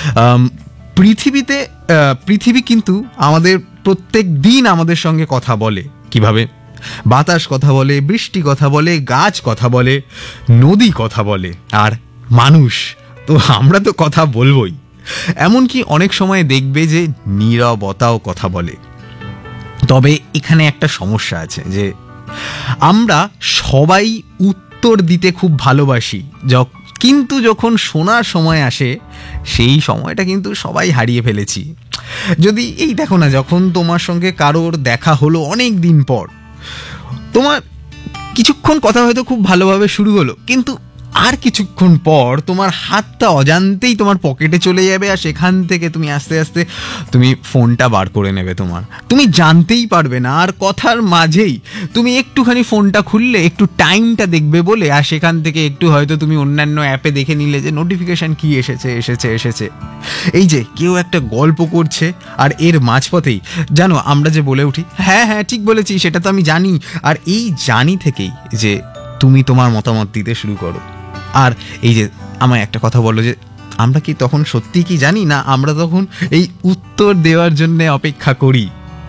পৃথিবীতে পৃথিবী কিন্তু আমাদের প্রত্যেক দিন আমাদের সঙ্গে কথা বলে। কিভাবে? বাতাস কথা বলে, বৃষ্টি কথা বলে, গাছ কথা বলে, নদী কথা বলে, আর মানুষ তো আমরা তো কথা বলবই। এমনকি অনেক সময় দেখবে যে নীরবতাও কথা বলে। তবে এখানে একটা সমস্যা আছে যে আমরা সবাই উত্তর দিতে খুব ভালোবাসি, কিন্তু যখন শোনার সময় আসে সেই সময়টা কিন্তু সবাই হারিয়ে ফেলেছি। যদি এই দেখো না, যখন তোমার সঙ্গে কারোর দেখা হলো অনেক দিন পর, তোমার কিছুক্ষণ কথা হয়তো খুব ভালোভাবে শুরু হলো, কিন্তু আর কিছুক্ষণ পর তোমার হাতটা অজান্তেই তোমার পকেটে চলে যাবে, আর সেখান থেকে তুমি আস্তে আস্তে তুমি ফোনটা বার করে নেবে। তুমি জানতেই পারবে না, আর কথার মাঝেই তুমি একটুখানি ফোনটা খুললে একটু টাইমটা দেখবে বলে, আর সেখান থেকে একটু হয়তো তুমি অন্যান্য অ্যাপে দেখে নিলে যে নোটিফিকেশান কি এসেছে। এই যে কেউ একটা গল্প করছে, আর এর মাঝপথেই জানো আমরা যে বলে উঠি হ্যাঁ হ্যাঁ ঠিক বলেছি, সেটা তো আমি জানি। আর এই জানি থেকেই যে তুমি তোমার মতামত দিতে শুরু করো। আর এই যে আমায় একটা কথা বলো, যে আমরা কি তখন সত্যি কি জানি না, আমরা তখন এই উত্তর দেওয়ার জন্য অপেক্ষা করি।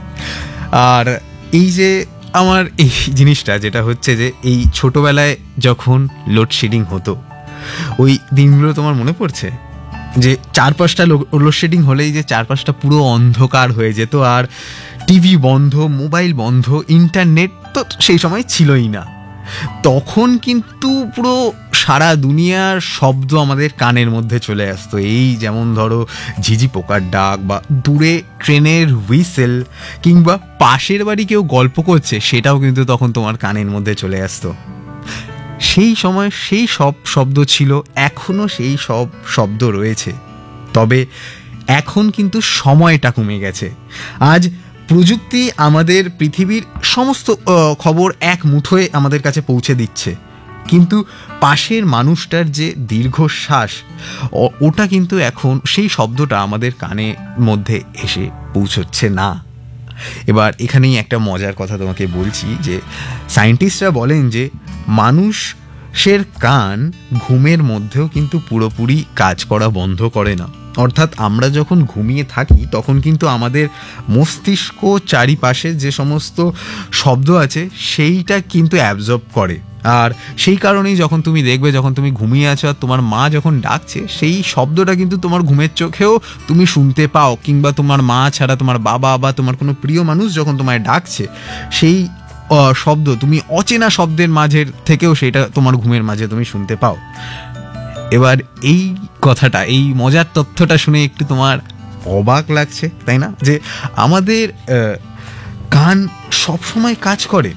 আর এই যে আমার এই জিনিসটা যেটা হচ্ছে যে এই ছোটবেলায় যখন লোডশেডিং হতো, ওই দিনগুলো তোমার মনে পড়ছে? যে 4-5টা লোডশেডিং হলেই যে 4-5টা পুরো অন্ধকার হয়ে যেত, আর টিভি বন্ধ, মোবাইল বন্ধ, ইন্টারনেট তো সেই সময় ছিলই না। তখন কিন্তু পুরো সারা দুনিয়ার শব্দ আমাদের কানের মধ্যে চলে আসতো। এই যেমন ধরো ঝিঝি পোকার ডাক, বা দূরে ট্রেনের হুইসেল, কিংবা পাশের বাড়ি কেউ গল্প করছে, সেটাও কিন্তু তখন তোমার কানের মধ্যে চলে আসতো। সেই সময় সেই সব শব্দ ছিল, এখনও সেই সব শব্দ রয়েছে। তবে এখন কিন্তু সময়টা কমে গেছে। আজ প্রযুক্তি আমাদের পৃথিবীর সমস্ত খবর এক মুঠোয় আমাদের কাছে পৌঁছে দিচ্ছে, কিন্তু পাশের মানুষটার যে দীর্ঘশ্বাস, ওটা কিন্তু এখন সেই শব্দটা আমাদের কানের মধ্যে এসে পৌঁছচ্ছে না। এবার এখানেই একটা মজার কথা তোমাকে বলছি, যে সায়েন্টিস্টরা বলেন যে মানুষের কান ঘুমের মধ্যেও কিন্তু পুরোপুরি কাজ করা বন্ধ করে না। অর্থাৎ আমরা যখন ঘুমিয়ে থাকি তখন কিন্তু আমাদের মস্তিষ্ক চারিপাশে যে সমস্ত শব্দ আছে সেইটা কিন্তু অ্যাবজর্ব করে। আর সেই কারণেই যখন তুমি দেখবে, যখন তুমি ঘুমিয়ে আছো আর তোমার মা যখন ডাকছে, সেই শব্দটা কিন্তু তোমার ঘুমের চোখেও তুমি শুনতে পাও, কিংবা তোমার মা ছাড়া তোমার বাবা বা তোমার কোনো প্রিয় মানুষ যখন তোমায় ডাকছে, সেই শব্দ তুমি অচেনা শব্দের মাঝের থেকেও সেটা তোমার ঘুমের মাঝে তুমি শুনতে পাও। এবার এই কথাটা, এই মজার তথ্যটা শুনে একটু তোমার অবাক লাগছে, তাই না? যে আমাদের কান সবসময় কাজ করে,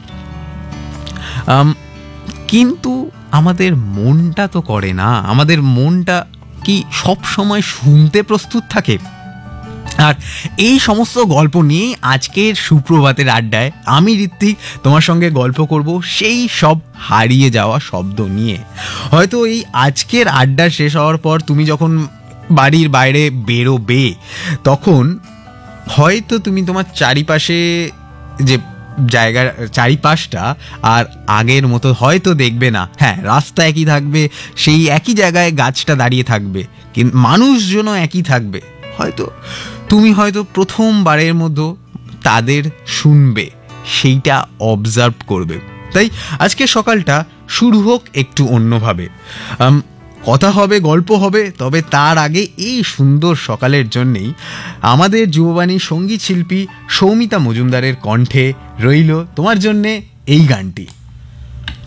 কিন্তু আমাদের মনটা তো করে না। আমাদের মনটা কি সব সময় শুনতে প্রস্তুত থাকে? আর এই সমস্ত গল্প নিয়ে আজকের সুপ্রভাতের আড্ডায় আমি ঋত্বিক তোমার সঙ্গে গল্প করব সেই সব হারিয়ে যাওয়া শব্দ নিয়ে। হয়তো এই আজকের আড্ডা শেষ হওয়ার পর তুমি যখন বাড়ির বাইরে বেরোবে, তখন হয়তো তুমি তোমার চারিপাশে যে জায়গার চারিপাশটা আর আগের মতো হয়তো দেখবে না। হ্যাঁ, রাস্তা একই থাকবে, সেই একই জায়গায় গাছটা দাঁড়িয়ে থাকবে, কিন্তু মানুষজনও একই থাকবে। তুমি হয়তো প্রথমবারের মতো তাদের শুনবে, সেইটা অবজার্ভ করবে। তাই আজকে সকালটা শুরু হোক একটু অন্যভাবে। কথা হবে, গল্প হবে, তবে তার আগে এই সুন্দর সকালের জন্যেই আমাদের যুববাণী সঙ্গীত শিল্পী সৌমিতা মজুমদারের কণ্ঠে রইল তোমার জন্যে এই গানটি।